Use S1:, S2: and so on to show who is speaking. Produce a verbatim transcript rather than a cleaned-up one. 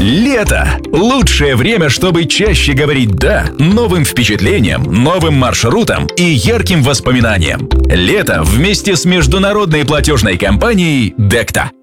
S1: Лето – лучшее время, чтобы чаще говорить «да» новым впечатлениям, новым маршрутам и ярким воспоминаниям. Лето вместе с международной платежной компанией «Декта».